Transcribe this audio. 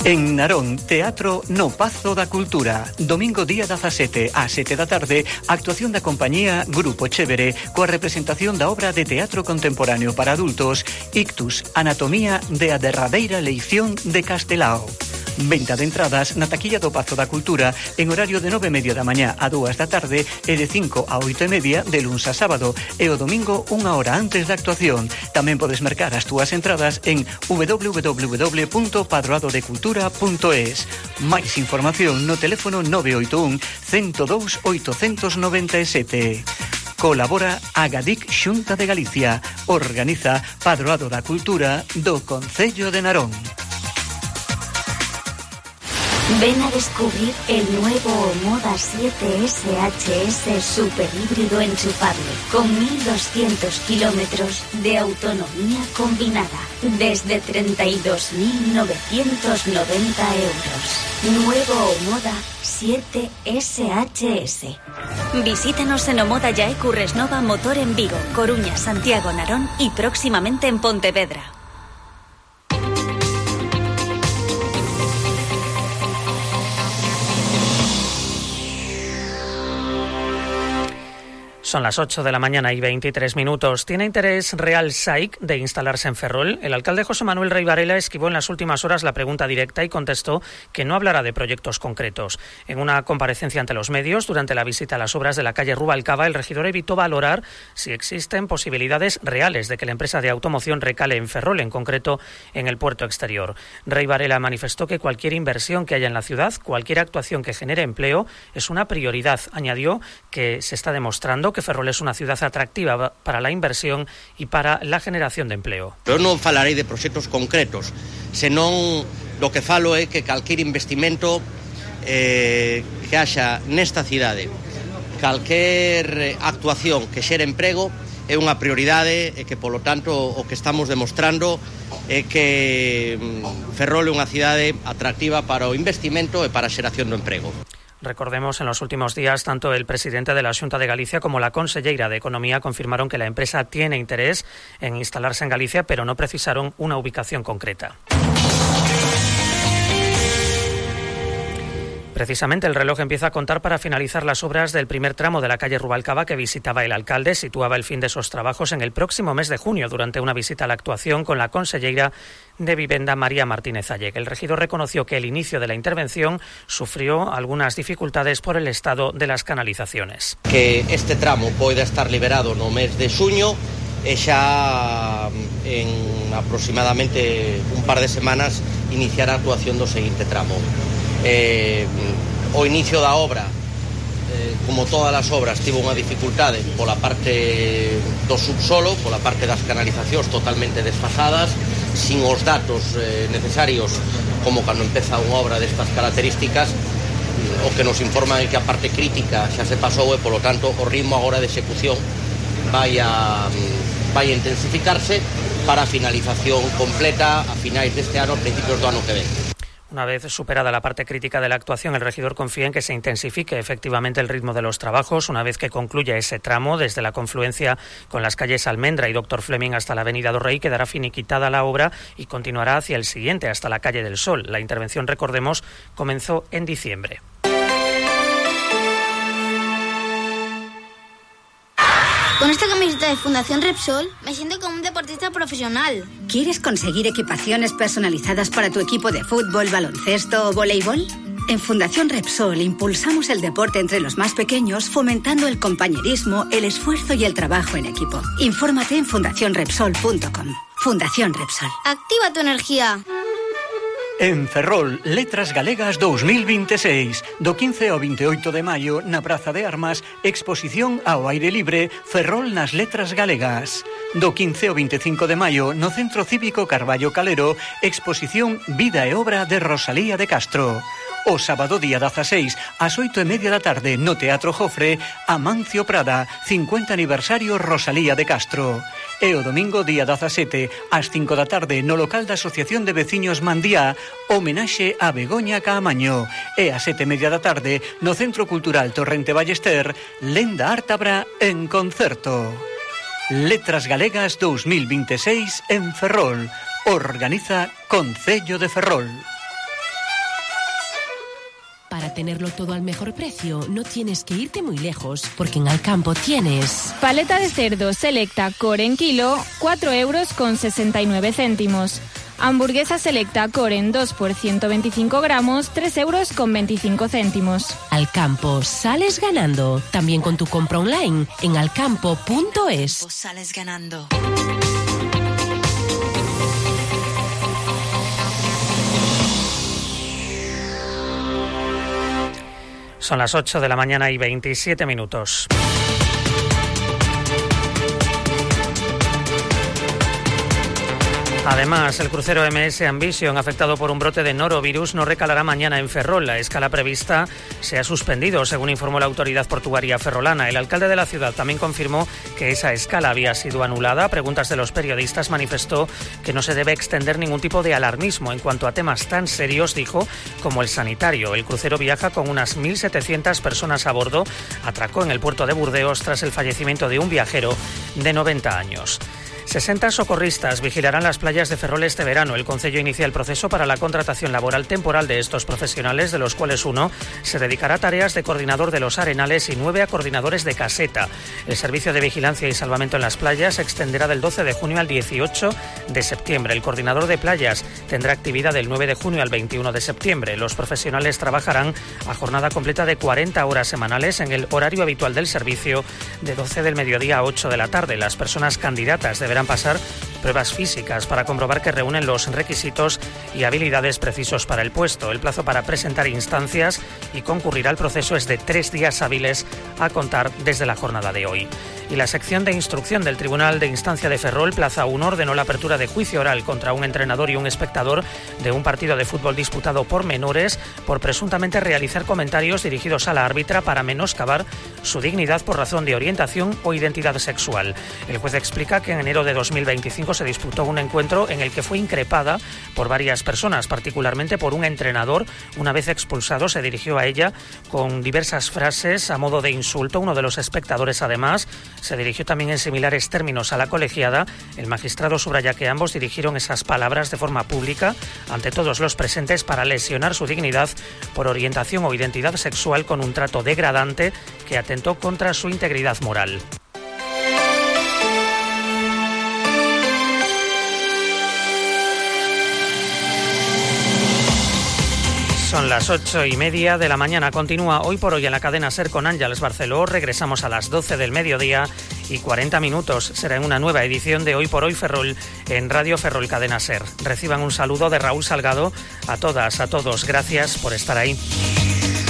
En Narón, Teatro no Pazo da Cultura. Domingo día 17 ás 7 da tarde, actuación da compañía Grupo Chévere coa representación da obra de teatro contemporáneo para adultos Ictus, Anatomía de a derradeira leición de Castelao. Venta de entradas na taquilla do Pazo da Cultura en horario de 9:30 da mañá a 2 da tarde e de 5 a 8:30 de luns a sábado e o domingo unha hora antes da actuación. Tamén podes mercar as túas entradas en www.padroadodecultura.es. Máis información no teléfono 981 102 897. Colabora Agadic Xunta de Galicia. Organiza Padroado da Cultura do Concello de Narón. Ven a descubrir el nuevo Omoda 7 SHS super híbrido enchufable con 1.200 kilómetros de autonomía combinada desde 32.990 euros. Nuevo Omoda 7 SHS. Visítanos en Omoda Yae Curresnova Motor en Vigo, Coruña, Santiago, Narón y próximamente en Pontevedra. Son las 8 de la mañana y 23 minutos. ¿Tiene interés Real SAIC de instalarse en Ferrol? El alcalde José Manuel Rey Varela esquivó en las últimas horas la pregunta directa y contestó que no hablará de proyectos concretos. En una comparecencia ante los medios, durante la visita a las obras de la calle Rubalcaba, el regidor evitó valorar si existen posibilidades reales de que la empresa de automoción recale en Ferrol, en concreto en el puerto exterior. Rey Varela manifestó que cualquier inversión que haya en la ciudad, cualquier actuación que genere empleo, es una prioridad. Añadió que se está demostrando que Ferrol es una ciudad atractiva para la inversión y para la generación de empleo. Eu non falarei de proxectos concretos, senón do que falo é que calquer investimento que haxa nesta cidade, calquer actuación que xere emprego é unha prioridade e que, polo tanto, o que estamos demostrando é que Ferrol é unha cidade atractiva para o investimento e para a xeración do emprego. Recordemos, en los últimos días, tanto el presidente de la Xunta de Galicia como la conselleira de Economía confirmaron que la empresa tiene interés en instalarse en Galicia, pero no precisaron una ubicación concreta. Precisamente el reloj empieza a contar para finalizar las obras del primer tramo de la calle Rubalcaba que visitaba el alcalde. Situaba el fin de esos trabajos en el próximo mes de junio durante una visita a la actuación con la conselleira de Vivenda María Martínez Alleg. El regidor reconoció que el inicio de la intervención sufrió algunas dificultades por el estado de las canalizaciones. Que este tramo poida estar liberado no mes de xuño e xa en aproximadamente un par de semanas iniciar a actuación do seguinte tramo. O inicio da obra, como todas as obras, tivo unha dificultade pola parte do subsolo, pola parte das canalizacións totalmente desfasadas, sin os datos necesarios, como cando empeza unha obra destas características. O que nos informa é que a parte crítica xa se pasou e, polo tanto, o ritmo agora de execución vai a intensificarse para a finalización completa a finais deste ano, a principios do ano que ven. Una vez superada la parte crítica de la actuación, el regidor confía en que se intensifique efectivamente el ritmo de los trabajos. Una vez que concluya ese tramo, desde la confluencia con las calles Almendra y Doctor Fleming hasta la avenida do Rey, quedará finiquitada la obra y continuará hacia el siguiente, hasta la calle del Sol. La intervención, recordemos, comenzó en diciembre. Con esta camiseta de Fundación Repsol me siento como un deportista profesional. ¿Quieres conseguir equipaciones personalizadas para tu equipo de fútbol, baloncesto o voleibol? En Fundación Repsol impulsamos el deporte entre los más pequeños, fomentando el compañerismo, el esfuerzo y el trabajo en equipo. Infórmate en fundacionrepsol.com. Fundación Repsol. Activa tu energía. En Ferrol, Letras Galegas 2026. Do 15 ao 28 de maio, na Praza de Armas, exposición ao aire libre Ferrol nas Letras Galegas. Do 15 ao 25 de maio, no Centro Cívico Carballo Calero, exposición Vida e Obra de Rosalía de Castro. O sábado día 16, ás 8:30 da tarde, no Teatro Jofre, Amancio Prada, 50 aniversario Rosalía de Castro. E o domingo día 17, ás 5 da tarde, no local da Asociación de Veciños Mandía, homenaxe a Begoña Caamaño. E ás 7:30 da tarde, no Centro Cultural Torrente Ballester, Lenda Ártabra en concerto. Letras Galegas 2026 en Ferrol. Organiza Concello de Ferrol. Para tenerlo todo al mejor precio, no tienes que irte muy lejos, porque en Alcampo tienes... Paleta de cerdo Selecta Core en kilo, 4,69 €. Hamburguesa Selecta Core en 2 por 125 gramos, 3,25 €. Alcampo, sales ganando. También con tu compra online en alcampo.es. Sales ganando. Son las 8 de la mañana y 27 minutos. Además, el crucero MS Ambition, afectado por un brote de norovirus, no recalará mañana en Ferrol. La escala prevista se ha suspendido, según informó la autoridad portuaria ferrolana. El alcalde de la ciudad también confirmó que esa escala había sido anulada. A preguntas de los periodistas, manifestó que no se debe extender ningún tipo de alarmismo en cuanto a temas tan serios, dijo, como el sanitario. El crucero viaja con unas 1.700 personas a bordo. Atracó en el puerto de Burdeos tras el fallecimiento de un viajero de 90 años. 60 socorristas vigilarán las playas de Ferrol este verano. El concello inicia el proceso para la contratación laboral temporal de estos profesionales, de los cuales uno se dedicará a tareas de coordinador de los arenales y 9 a coordinadores de caseta. El servicio de vigilancia y salvamento en las playas se extenderá del 12 de junio al 18 de septiembre. El coordinador de playas tendrá actividad del 9 de junio al 21 de septiembre. Los profesionales trabajarán a jornada completa de 40 horas semanales en el horario habitual del servicio, de 12 del mediodía a 8 de la tarde. Las personas candidatas deberán pasar pruebas físicas para comprobar que reúnen los requisitos y habilidades precisos para el puesto. El plazo para presentar instancias y concurrir al proceso es de 3 días hábiles a contar desde la jornada de hoy. Y la sección de instrucción del Tribunal de Instancia de Ferrol, Plaza 1, ordenó la apertura de juicio oral contra un entrenador y un espectador de un partido de fútbol disputado por menores por presuntamente realizar comentarios dirigidos a la árbitra para menoscabar su dignidad por razón de orientación o identidad sexual. El juez explica que en enero de 2025 se disputó un encuentro en el que fue increpada por varias personas, particularmente por un entrenador. Una vez expulsado, se dirigió a ella con diversas frases a modo de insulto. Uno de los espectadores, además, se dirigió también en similares términos a la colegiada. El magistrado subraya que ambos dirigieron esas palabras de forma pública ante todos los presentes para lesionar su dignidad por orientación o identidad sexual con un trato degradante que atentó contra su integridad moral. Son las 8:30 de la mañana. Continúa Hoy por Hoy en la cadena SER con Àngels Barceló. Regresamos a las 12 del mediodía y 40 minutos. Será en una nueva edición de Hoy por Hoy Ferrol en Radio Ferrol Cadena SER. Reciban un saludo de Raúl Salgado. A todas, a todos, gracias por estar ahí.